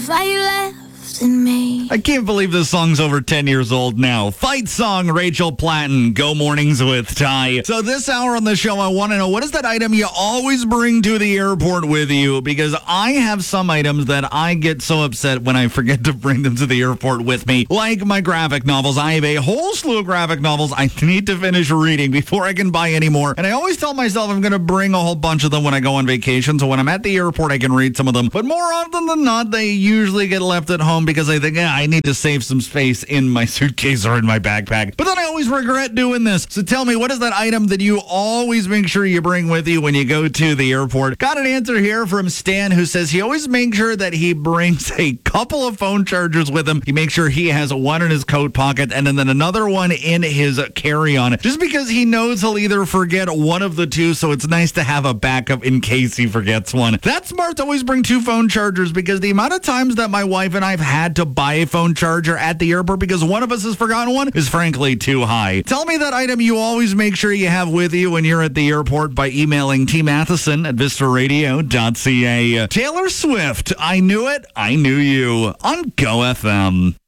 I can't believe this song's over 10 years old now. Fight Song, Rachel Platten, Go Mornings with Ty. So this hour on the show, I want to know, what is that item you always bring to the airport with you? Because I have some items that I get so upset when I forget to bring them to the airport with me. Like my graphic novels. I have a whole slew of graphic novels I need to finish reading before I can buy any more. And I always tell myself I'm going to bring a whole bunch of them when I go on vacation. So when I'm at the airport, I can read some of them. But more often than not, they usually get left at home because I think, I need to save some space in my suitcase or in my backpack. But then I always regret doing this. So tell me, what is that item that you always make sure you bring with you when you go to the airport? Got an answer here from Stan, who says he always makes sure that he brings a couple of phone chargers with him. He makes sure he has one in his coat pocket and then another one in his carry-on, just because he knows he'll either forget one of the two, so it's nice to have a backup in case he forgets one. That's smart to always bring two phone chargers, because the amount of times that my wife and I have had to buy a phone charger at the airport because one of us has forgotten one is frankly too high. Tell me that item you always make sure you have with you when you're at the airport by emailing T. Matheson at vistaradio.ca. Taylor Swift, I Knew It, I Knew You on Go FM.